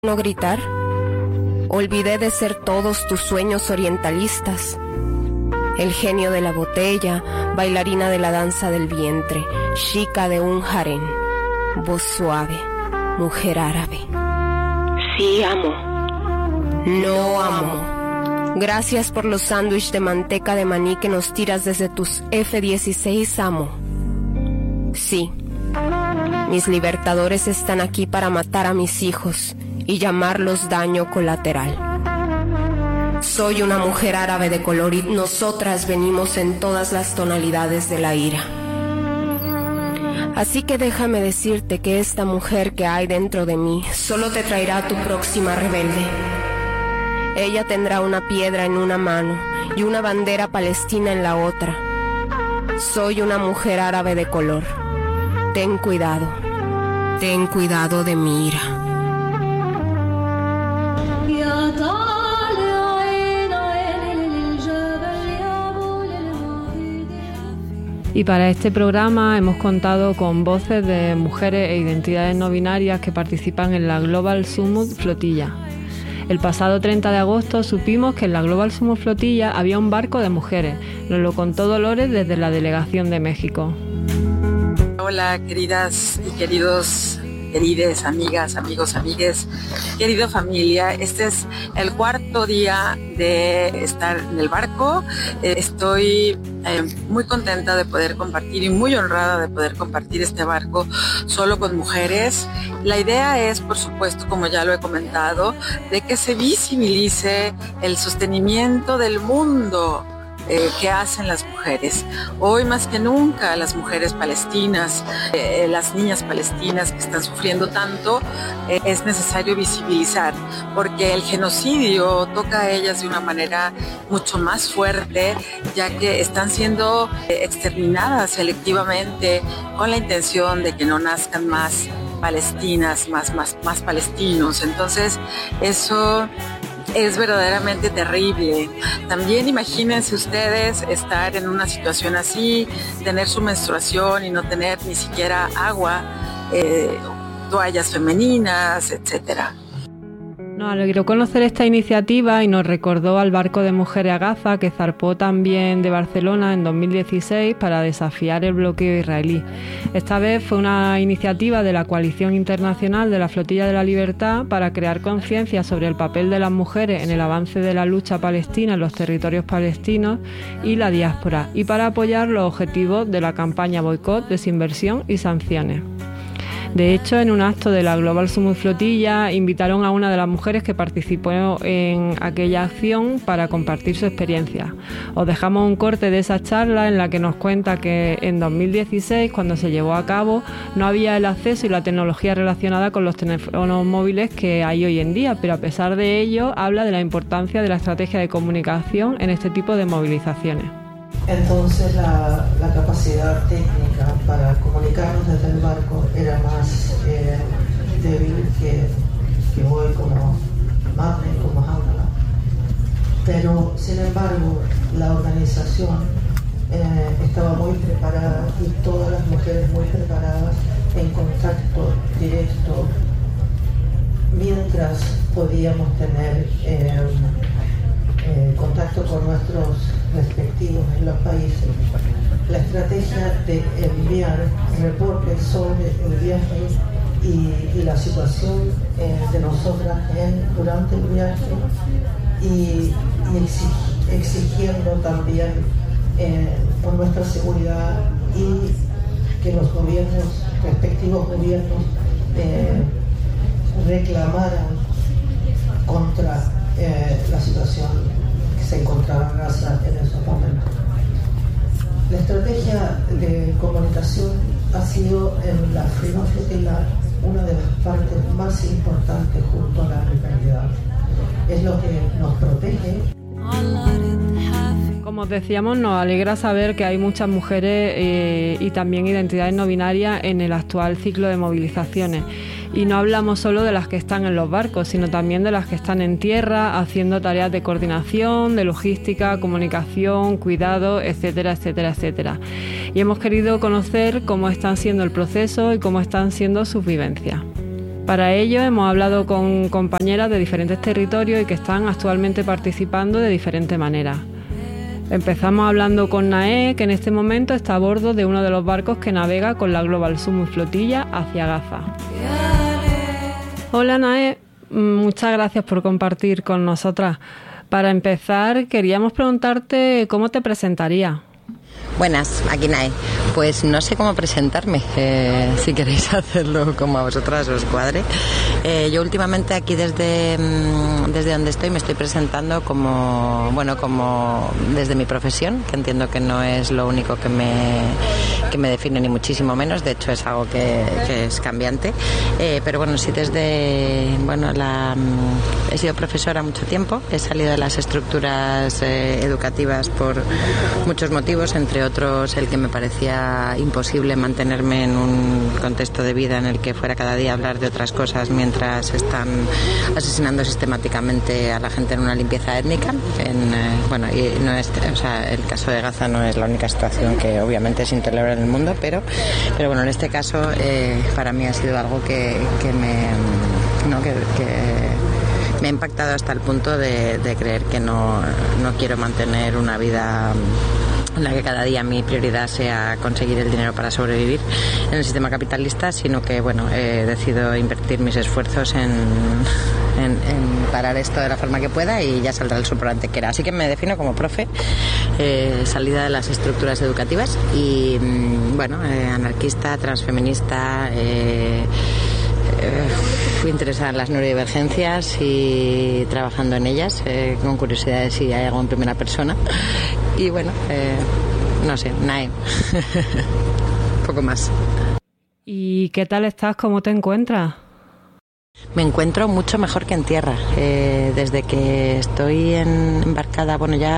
no gritar. Olvidé de ser todos tus sueños orientalistas. El genio de la botella, bailarina de la danza del vientre, chica de un harén, voz suave, mujer árabe. Sí amo. No amo. Gracias por los sándwiches de manteca de maní que nos tiras desde tus F-16, amo. Sí. Mis libertadores están aquí para matar a mis hijos y llamarlos daño colateral. Soy una mujer árabe de color y nosotras venimos en todas las tonalidades de la ira. Así que déjame decirte que esta mujer que hay dentro de mí solo te traerá a tu próxima rebelde. Ella tendrá una piedra en una mano y una bandera palestina en la otra. Soy una mujer árabe de color. Ten cuidado de mi ira. Y para este programa hemos contado con voces de mujeres e identidades no binarias que participan en la Global Summit Flotilla. El pasado 30 de agosto supimos que en la Global Summit Flotilla había un barco de mujeres. Nos lo contó Dolores desde la Delegación de México. Hola, queridas y queridos, querides, amigas, amigos, amigues, querida familia. Este es el cuarto día de estar en el barco. Estoy muy contenta de poder compartir y muy honrada de poder compartir este barco solo con mujeres. La idea es, por supuesto, como ya lo he comentado, de que se visibilice el sostenimiento del mundo que hacen las mujeres. Hoy más que nunca las mujeres palestinas, las niñas palestinas que están sufriendo tanto, es necesario visibilizar, porque el genocidio toca a ellas de una manera mucho más fuerte, ya que están siendo exterminadas selectivamente con la intención de que no nazcan más palestinas, más palestinos. Entonces eso es verdaderamente terrible. También imagínense ustedes estar en una situación así, tener su menstruación y no tener ni siquiera agua, toallas femeninas, etcétera. Nos alegró conocer esta iniciativa y nos recordó al barco de mujeres Agaza que zarpó también de Barcelona en 2016 para desafiar el bloqueo israelí. Esta vez fue una iniciativa de la Coalición Internacional de la Flotilla de la Libertad para crear conciencia sobre el papel de las mujeres en el avance de la lucha palestina en los territorios palestinos y la diáspora, y para apoyar los objetivos de la campaña Boicot, Desinversión y Sanciones. De hecho, en un acto de la Global Summit Flotilla invitaron a una de las mujeres que participó en aquella acción para compartir su experiencia. Os dejamos un corte de esa charla en la que nos cuenta que en 2016, cuando se llevó a cabo, no había el acceso y la tecnología relacionada con los teléfonos móviles que hay hoy en día, pero a pesar de ello habla de la importancia de la estrategia de comunicación en este tipo de movilizaciones. Entonces la capacidad técnica para comunicarnos desde el barco era más débil que hoy como Magne, como Haugala. Pero sin embargo la organización estaba muy preparada y todas las mujeres muy preparadas en contacto directo mientras podíamos tener contacto con nuestros respectivos en los países. La estrategia de enviar reportes sobre el viaje y la situación de nosotras durante el viaje y exigiendo también por nuestra seguridad y que los gobiernos, respectivos gobiernos, reclamaran contra la situación que se encontraba en Gaza en esos momentos. La estrategia de comunicación ha sido en la Freedom Flotilla una de las partes más importantes junto a la realidad. Es lo que nos protege. Como os decíamos, nos alegra saber que hay muchas mujeres y también identidades no binarias en el actual ciclo de movilizaciones. Y no hablamos solo de las que están en los barcos, sino también de las que están en tierra, haciendo tareas de coordinación, de logística, comunicación, cuidado, etcétera, etcétera, etcétera. Y hemos querido conocer cómo están siendo el proceso y cómo están siendo sus vivencias. Para ello hemos hablado con compañeras de diferentes territorios y que están actualmente participando de diferentes maneras. Empezamos hablando con Nae, que en este momento está a bordo de uno de los barcos que navega con la Global Summit Flotilla hacia Gaza. Hola Nae, muchas gracias por compartir con nosotras. Para empezar, queríamos preguntarte cómo te presentarías. Buenas, aquí Nae. Pues no sé cómo presentarme, si queréis hacerlo como a vosotras os cuadre. Yo últimamente aquí desde donde estoy me estoy presentando como desde mi profesión, que entiendo que no es lo único que me define ni muchísimo menos, de hecho es algo que es cambiante, pero bueno, sí he sido profesora mucho tiempo, he salido de las estructuras educativas por muchos motivos, entre otros el que me parecía imposible mantenerme en un contexto de vida en el que fuera cada día a hablar de otras cosas mientras están asesinando sistemáticamente a la gente en una limpieza étnica. El caso de Gaza no es la única situación que obviamente es intolerable en el mundo, pero bueno, en este caso para mí ha sido algo que me ha impactado hasta el punto de creer que no quiero mantener una vida en la que cada día mi prioridad sea conseguir el dinero para sobrevivir en el sistema capitalista, sino que he decidido invertir mis esfuerzos en parar esto de la forma que pueda y ya saldrá el sol por donde quiera. Así que me defino como profe, salida de las estructuras educativas y anarquista, transfeminista. Fui interesada en las neurodivergencias y trabajando en ellas, con curiosidad de si hay algo en primera persona. Y Nae. Poco más. ¿Y qué tal estás? ¿Cómo te encuentras? Me encuentro mucho mejor que en tierra. Desde que estoy embarcada,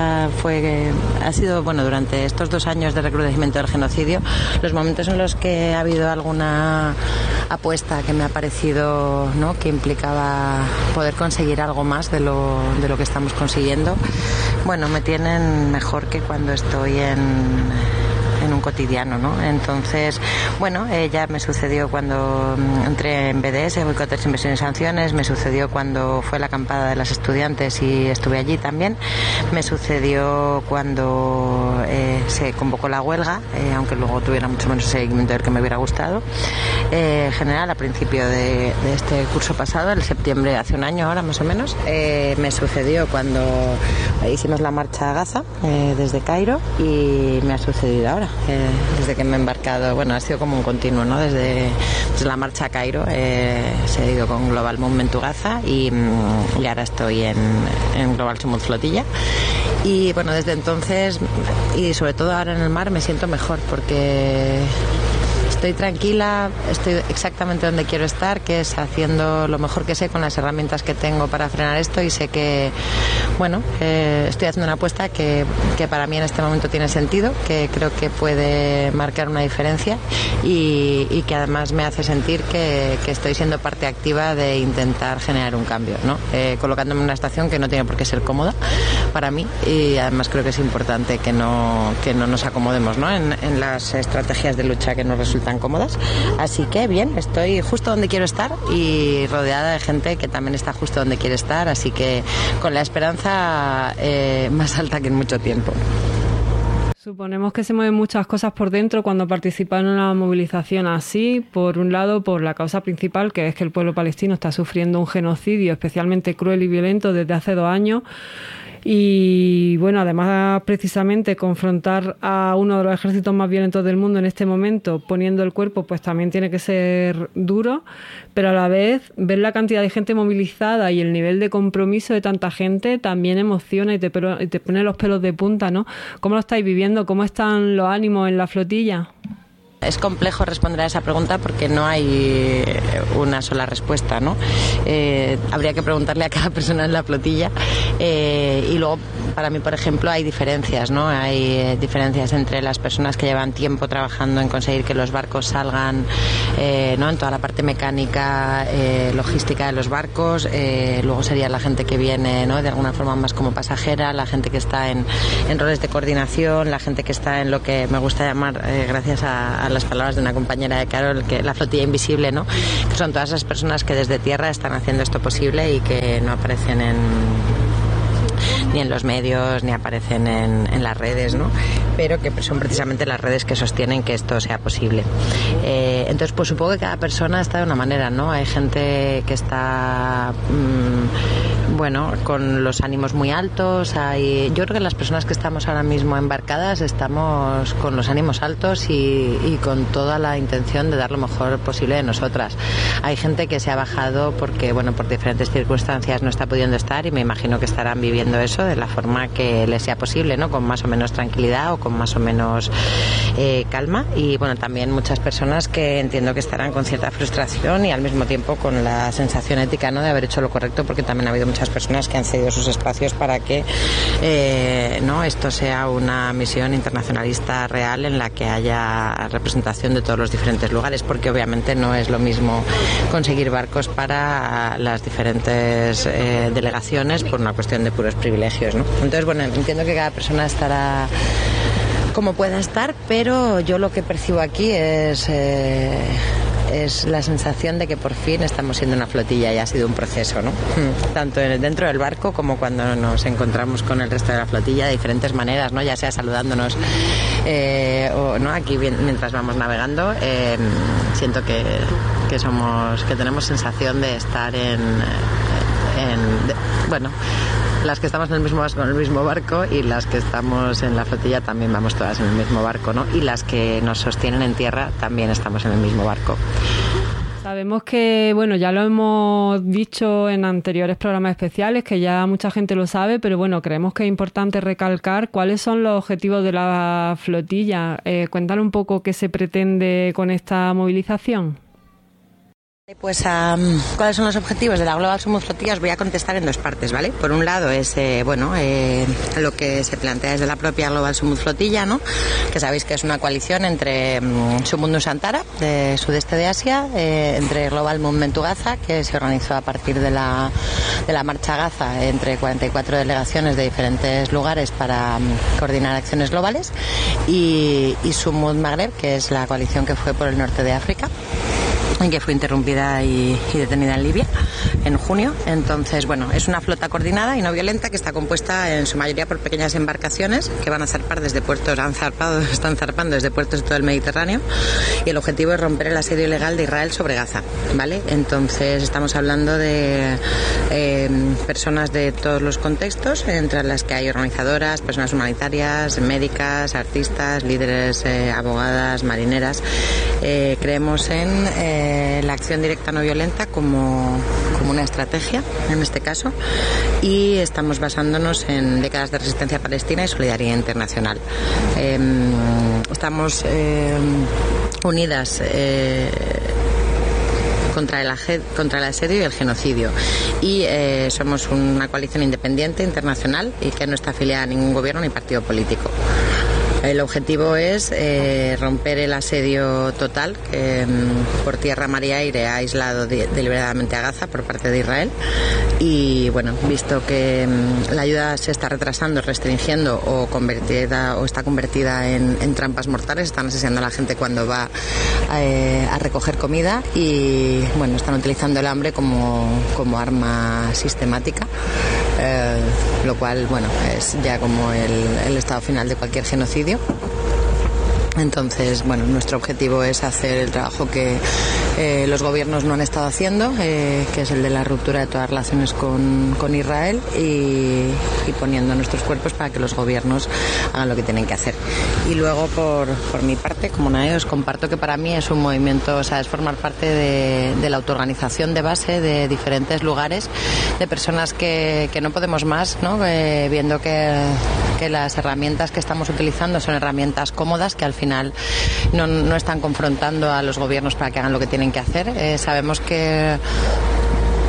ha sido durante estos 2 años de recrudecimiento del genocidio, los momentos en los que ha habido alguna apuesta que me ha parecido, ¿no?, que implicaba poder conseguir algo más de lo que estamos consiguiendo, me tienen mejor que cuando estoy en un cotidiano, ¿no? Entonces, ya me sucedió cuando entré en BDS, Boicotes, Inversiones y Sanciones, me sucedió cuando fue la acampada de las estudiantes y estuve allí también, me sucedió cuando se convocó la huelga, aunque luego tuviera mucho menos seguimiento del que me hubiera gustado, general a principio de este curso pasado, el septiembre, hace un año ahora más o menos, me sucedió cuando hicimos la marcha a Gaza desde Cairo y me ha sucedido ahora. Desde que me he embarcado, ha sido como un continuo, ¿no? Desde la marcha a Cairo se ha ido con Global Movement to Gaza y ahora estoy en Global Summit Flotilla y desde entonces y sobre todo ahora en el mar me siento mejor porque estoy tranquila, estoy exactamente donde quiero estar, que es haciendo lo mejor que sé con las herramientas que tengo para frenar esto y sé que, estoy haciendo una apuesta que para mí en este momento tiene sentido, que creo que puede marcar una diferencia y que además me hace sentir que estoy siendo parte activa de intentar generar un cambio, ¿no? Colocándome en una estación que no tiene por qué ser cómoda para mí y además creo que es importante que no nos acomodemos, ¿no?, en las estrategias de lucha que nos resultan cómodas. Así que bien, estoy justo donde quiero estar y rodeada de gente que también está justo donde quiere estar, así que con la esperanza más alta que en mucho tiempo. Suponemos que se mueven muchas cosas por dentro cuando participa en una movilización así. Por un lado, por la causa principal, que es que el pueblo palestino está sufriendo un genocidio especialmente cruel y violento desde hace 2 años. Y además precisamente confrontar a uno de los ejércitos más violentos del mundo en este momento poniendo el cuerpo, pues también tiene que ser duro, pero a la vez ver la cantidad de gente movilizada y el nivel de compromiso de tanta gente también emociona y te pone los pelos de punta, ¿no? ¿Cómo lo estáis viviendo? ¿Cómo están los ánimos en la flotilla? Es complejo responder a esa pregunta porque no hay una sola respuesta, ¿no? Habría que preguntarle a cada persona en la flotilla Y luego, para mí, por ejemplo, hay diferencias, ¿no? Hay diferencias entre las personas que llevan tiempo trabajando en conseguir que los barcos salgan, ¿no? En toda la parte mecánica, logística de los barcos. Luego sería la gente que viene, ¿no? De alguna forma más como pasajera, la gente que está en roles de coordinación, la gente que está en lo que me gusta llamar, gracias a las palabras de una compañera de Carol, que la flotilla invisible, ¿no? Que son todas esas personas que desde tierra están haciendo esto posible y que no aparecen ni en los medios, ni aparecen en las redes, ¿no? Pero que son precisamente las redes que sostienen que esto sea posible. Entonces, pues supongo que cada persona está de una manera, ¿no? Hay gente que está, bueno, con los ánimos muy altos. Yo creo que las personas que estamos ahora mismo embarcadas estamos con los ánimos altos y con toda la intención de dar lo mejor posible de nosotras. Hay gente que se ha bajado porque, bueno, por diferentes circunstancias no está pudiendo estar, y me imagino que estarán viviendo eso de la forma que les sea posible, ¿no? Con más o menos tranquilidad o con más o menos calma. Y bueno, también muchas personas que entiendo que estarán con cierta frustración y al mismo tiempo con la sensación ética, ¿no? De haber hecho lo correcto, porque también ha habido muchas personas que han cedido sus espacios para que no, esto sea una misión internacionalista real en la que haya representación de todos los diferentes lugares, porque obviamente no es lo mismo conseguir barcos para las diferentes delegaciones por una cuestión de puros privilegios, ¿no? Entonces, bueno, entiendo que cada persona estará como pueda estar, pero yo lo que percibo aquí es la sensación de que por fin estamos siendo una flotilla, y ha sido un proceso, ¿no? Tanto dentro del barco como cuando nos encontramos con el resto de la flotilla, de diferentes maneras, ¿no? Ya sea saludándonos o no, aquí mientras vamos navegando, siento que tenemos sensación de estar bueno, las que estamos en el mismo barco y las que estamos en la flotilla también vamos todas en el mismo barco, ¿no? Y las que nos sostienen en tierra también estamos en el mismo barco. Sabemos que, bueno, ya lo hemos dicho en anteriores programas especiales, que ya mucha gente lo sabe, pero bueno, creemos que es importante recalcar cuáles son los objetivos de la flotilla. Cuéntanos un poco qué se pretende con esta movilización. Pues ¿cuáles son los objetivos de la Global Smooth Flotilla? Os voy a contestar en dos partes, ¿vale? Por un lado es lo que se plantea desde la propia Global Smooth Flotilla, ¿no? Que sabéis que es una coalición entre Submundus Antara, de sudeste de Asia, entre Global Movement to Gaza, que se organizó a partir de la marcha Gaza, entre 44 delegaciones de diferentes lugares para coordinar acciones globales, y Submud Maghreb, que es la coalición que fue por el norte de África, que fue interrumpida y detenida en Libia en junio. Entonces, bueno, es una flota coordinada y no violenta que está compuesta en su mayoría por pequeñas embarcaciones que van a zarpar desde puertos, están zarpando desde puertos de todo el Mediterráneo, y el objetivo es romper el asedio ilegal de Israel sobre Gaza, ¿vale? Entonces estamos hablando de personas de todos los contextos, entre las que hay organizadoras, personas humanitarias, médicas, artistas, líderes, abogadas, marineras. Creemos en la acción directa no violenta como una estrategia en este caso, y estamos basándonos en décadas de resistencia palestina y solidaridad internacional. Estamos unidas contra el asedio y el genocidio, y somos una coalición independiente internacional y que no está afiliada a ningún gobierno ni partido político. El objetivo es romper el asedio total que por tierra, mar y aire ha aislado deliberadamente a Gaza por parte de Israel. Y bueno, visto que la ayuda se está retrasando, restringiendo o está convertida en trampas mortales, están asesinando a la gente cuando va a recoger comida, y bueno, están utilizando el hambre como arma sistemática. Lo cual, bueno, es ya como el estado final de cualquier genocidio. Entonces, bueno, nuestro objetivo es hacer el trabajo que los gobiernos no han estado haciendo, que es el de la ruptura de todas las relaciones con Israel, y poniendo nuestros cuerpos para que los gobiernos hagan lo que tienen que hacer. Y luego, por mi parte, como NAE, os comparto que para mí es un movimiento, o sea, es formar parte de la autoorganización de base de diferentes lugares, de personas que no podemos más, ¿no? Viendo que las herramientas que estamos utilizando son herramientas cómodas que al final no están confrontando a los gobiernos para que hagan lo que tienen que hacer. Sabemos que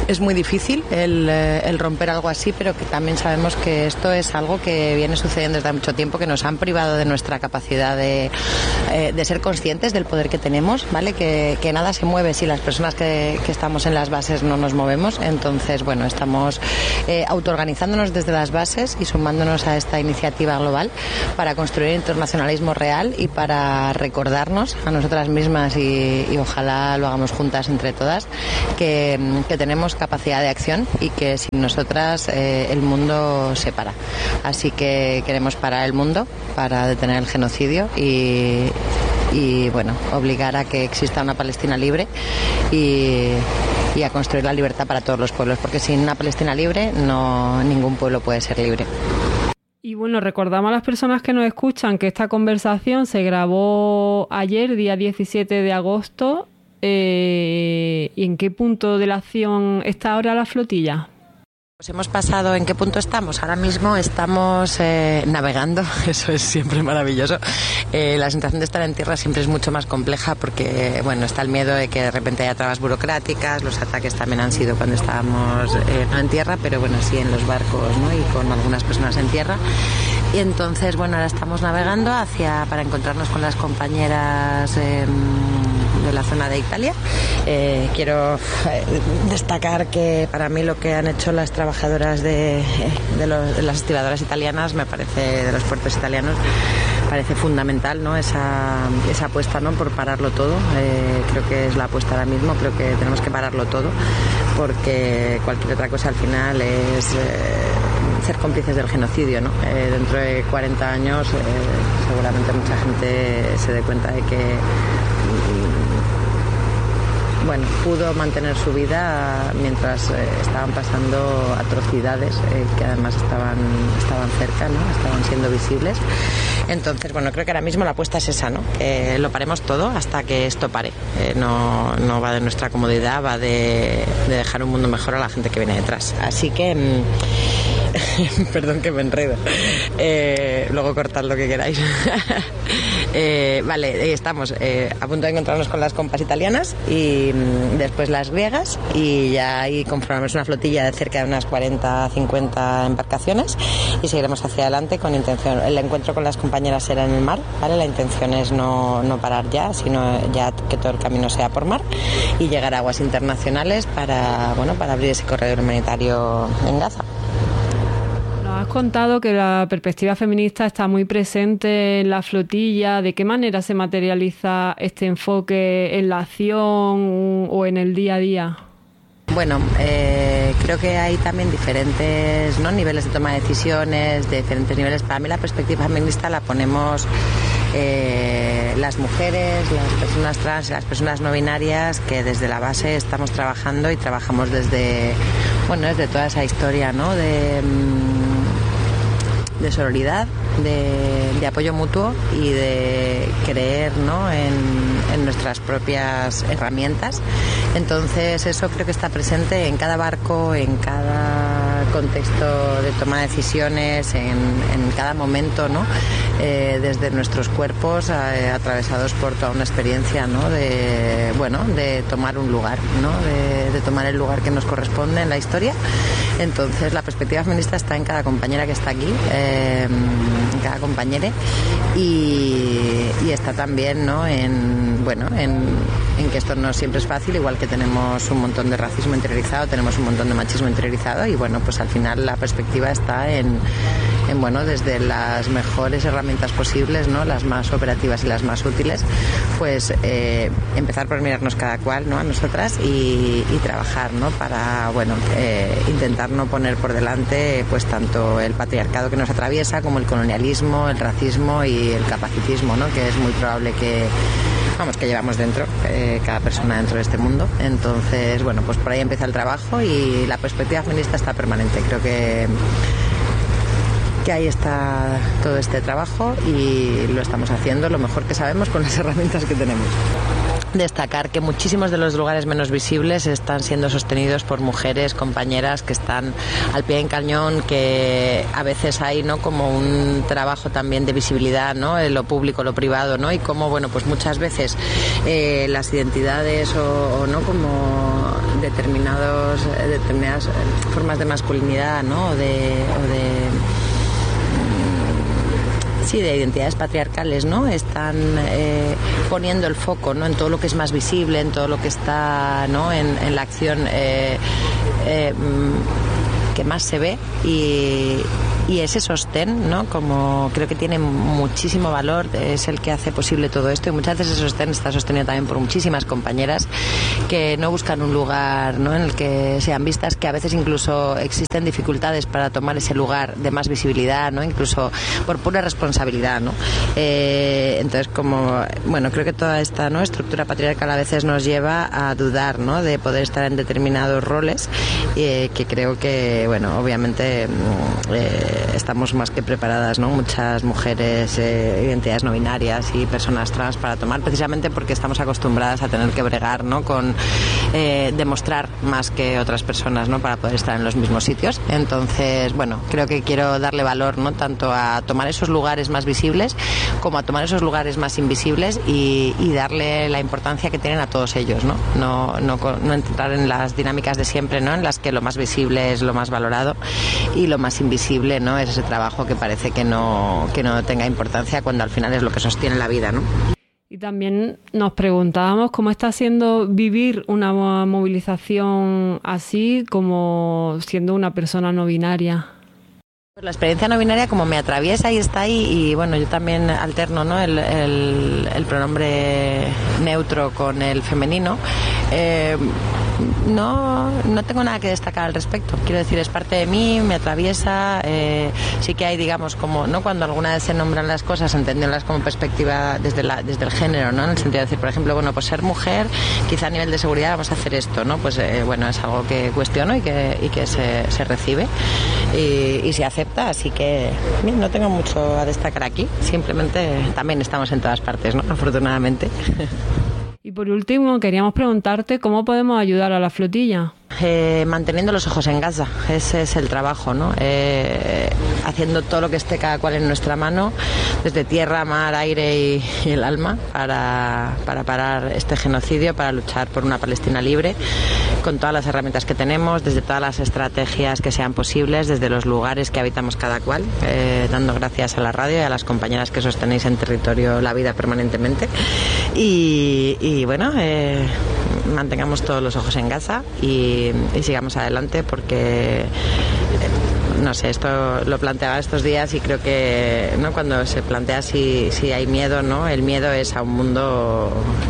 Es muy difícil el romper algo así, pero que también sabemos que esto es algo que viene sucediendo desde hace mucho tiempo, que nos han privado de nuestra capacidad de ser conscientes del poder que tenemos, ¿vale? Que nada se mueve si las personas que estamos en las bases no nos movemos. Entonces, bueno, estamos autoorganizándonos desde las bases y sumándonos a esta iniciativa global para construir internacionalismo real y para recordarnos a nosotras mismas y ojalá lo hagamos juntas entre todas, que tenemos capacidad de acción y que sin nosotras el mundo se para. Así que queremos parar el mundo para detener el genocidio y bueno, obligar a que exista una Palestina libre y a construir la libertad para todos los pueblos, porque sin una Palestina libre ningún pueblo puede ser libre. Y bueno, recordamos a las personas que nos escuchan que esta conversación se grabó ayer, día 17 de agosto. ¿Y en qué punto de la acción está ahora la flotilla? Pues hemos pasado, ¿en qué punto estamos? Ahora mismo estamos navegando, eso es siempre maravilloso. La sensación de estar en tierra siempre es mucho más compleja porque, bueno, está el miedo de que de repente haya trabas burocráticas, los ataques también han sido cuando estábamos no en tierra, pero bueno, sí en los barcos, ¿no? Y con algunas personas en tierra. Y entonces, bueno, ahora estamos navegando para encontrarnos con las compañeras de la zona de Italia. Quiero destacar que para mí lo que han hecho las trabajadoras de las estibadoras italianas, me parece, de los puertos italianos, parece fundamental, ¿no? Esa apuesta, ¿no? Por pararlo todo. Creo que es la apuesta ahora mismo, creo que tenemos que pararlo todo porque cualquier otra cosa al final es ser cómplices del genocidio, ¿no? Dentro de 40 años seguramente mucha gente se dé cuenta de que bueno, pudo mantener su vida mientras estaban pasando atrocidades que además estaban cerca, ¿no? Estaban siendo visibles. Entonces, bueno, creo que ahora mismo la apuesta es esa, ¿no? Que lo paremos todo hasta que esto pare. No va de nuestra comodidad, va de dejar un mundo mejor a la gente que viene detrás. Así que perdón que me enredo. Luego cortad lo que queráis. Vale, estamos a punto de encontrarnos con las compas italianas y después las griegas y ya ahí conformamos una flotilla de cerca de unas 40-50 embarcaciones y seguiremos hacia adelante con intención. El encuentro con las compañeras será en el mar, ¿vale? La intención es no parar ya, sino ya que todo el camino sea por mar y llegar a aguas internacionales para abrir ese corredor humanitario en Gaza. Has contado que la perspectiva feminista está muy presente en la flotilla. ¿De qué manera se materializa este enfoque en la acción o en el día a día? Bueno, creo que hay también diferentes, ¿no? Niveles de toma de decisiones, de diferentes niveles. Para mí la perspectiva feminista la ponemos las mujeres, las personas trans, las personas no binarias, que desde la base estamos trabajando y trabajamos desde toda esa historia, ¿no? De sororidad, de apoyo mutuo y de creer, ¿no? en nuestras propias herramientas. Entonces eso creo que está presente en cada barco, en cada contexto de toma de decisiones, en cada momento, ¿no? Desde nuestros cuerpos atravesados por toda una experiencia, ¿no? de tomar un lugar, ¿no? de tomar el lugar que nos corresponde en la historia. Entonces la perspectiva feminista está en cada compañera que está aquí, en cada compañera y está también, ¿no? en que esto no siempre es fácil, igual que tenemos un montón de racismo interiorizado, tenemos un montón de machismo interiorizado y bueno, pues al final la perspectiva está en desde las mejores herramientas posibles, ¿no? Las más operativas y las más útiles, pues empezar por mirarnos cada cual, ¿no? A nosotras y trabajar, ¿no? Para intentar no poner por delante pues tanto el patriarcado que nos atraviesa como el colonialismo, el racismo y el capacitismo, ¿no? Que es muy probable que llevamos dentro, cada persona dentro de este mundo. Entonces, bueno, pues por ahí empieza el trabajo y la perspectiva feminista está permanente. Creo que ahí está todo este trabajo y lo estamos haciendo lo mejor que sabemos con las herramientas que tenemos. destacar que muchísimos de los lugares menos visibles están siendo sostenidos por mujeres, compañeras que están al pie del cañón, que a veces hay, ¿no?, como un trabajo también de visibilidad, ¿no?, en lo público, lo privado, ¿no?, y como, bueno, pues muchas veces las identidades o no, como determinadas formas de masculinidad, ¿no?, o de identidades patriarcales, ¿no?, están poniendo el foco, ¿no?, en todo lo que es más visible, en todo lo que está, ¿no?, en la acción que más se ve, y ese sostén, ¿no?, como creo que tiene muchísimo valor, es el que hace posible todo esto, y muchas veces ese sostén está sostenido también por muchísimas compañeras que no buscan un lugar, ¿no?, en el que sean vistas, que a veces incluso existen dificultades para tomar ese lugar de más visibilidad, ¿no?, incluso por pura responsabilidad, ¿no? Entonces, como, bueno, creo que toda esta, ¿no?, estructura patriarcal a veces nos lleva a dudar, ¿no?, de poder estar en determinados roles, que creo que, bueno, obviamente estamos más que preparadas, ¿no?, muchas mujeres, identidades no binarias y personas trans, para tomar, precisamente porque estamos acostumbradas a tener que bregar, ¿no?, con demostrar más que otras personas, ¿no?, para poder estar en los mismos sitios. Entonces, bueno, creo que quiero darle valor, ¿no?, tanto a tomar esos lugares más visibles como a tomar esos lugares más invisibles, y darle la importancia que tienen a todos ellos, ¿no? No entrar en las dinámicas de siempre, ¿no?, en las que lo más visible es lo más valorado y lo más invisible, ¿no?, es ese trabajo que parece que no tenga importancia, cuando al final es lo que sostiene la vida, ¿no? Y también nos preguntábamos cómo está siendo vivir una movilización así, como siendo una persona no binaria. La experiencia no binaria, como me atraviesa y está ahí, y bueno, yo también alterno, ¿no?, el pronombre neutro con el femenino. No tengo nada que destacar al respecto. Quiero decir, es parte de mí, me atraviesa. Sí que hay, digamos, como, ¿no?, cuando alguna vez se nombran las cosas, entendiéndolas como perspectiva desde el género, ¿no?, en el sentido de decir, por ejemplo, bueno, pues ser mujer, quizá a nivel de seguridad vamos a hacer esto, ¿no? Pues bueno, es algo que cuestiono y que se recibe y se acepta, así que bien, no tengo mucho a destacar aquí. Simplemente también estamos en todas partes, ¿no?, afortunadamente. Y por último, queríamos preguntarte cómo podemos ayudar a la flotilla. Manteniendo los ojos en Gaza, ese es el trabajo, ¿no? Haciendo todo lo que esté cada cual en nuestra mano, desde tierra, mar, aire y el alma, para parar este genocidio, para luchar por una Palestina libre, con todas las herramientas que tenemos, desde todas las estrategias que sean posibles, desde los lugares que habitamos cada cual, dando gracias a la radio y a las compañeras que sostenéis en territorio la vida permanentemente. Y bueno, mantengamos todos los ojos en Gaza y sigamos adelante, porque no sé, esto lo planteaba estos días y creo que, ¿no?, cuando se plantea si hay miedo, ¿no?, el miedo es a un mundo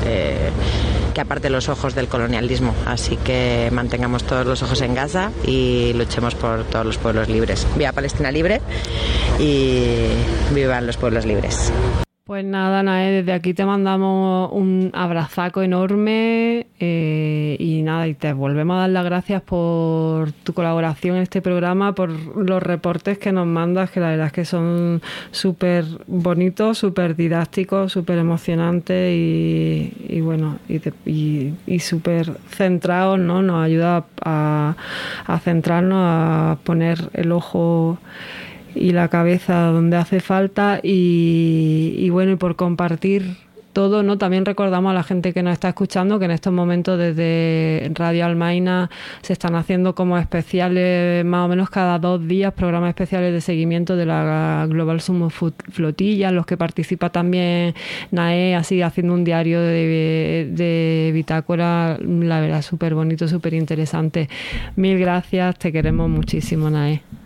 que aparte los ojos del colonialismo, así que mantengamos todos los ojos en Gaza y luchemos por todos los pueblos libres. Viva Palestina libre y vivan los pueblos libres. Pues nada, Nae, desde aquí te mandamos un abrazaco enorme y nada, y te volvemos a dar las gracias por tu colaboración en este programa, por los reportes que nos mandas, que la verdad es que son súper bonitos, súper didácticos, súper emocionantes y bueno, y súper centrados, ¿no? Nos ayuda a centrarnos, a poner el ojo y la cabeza donde hace falta y bueno, y por compartir todo, ¿no? También recordamos a la gente que nos está escuchando que en estos momentos desde Radio Almaina se están haciendo como especiales, más o menos cada 2 días, programas especiales de seguimiento de la Global Summit Flotilla, en los que participa también Nae, así haciendo un diario de bitácora, la verdad, súper bonito, súper interesante. Mil gracias, te queremos muchísimo, Nae.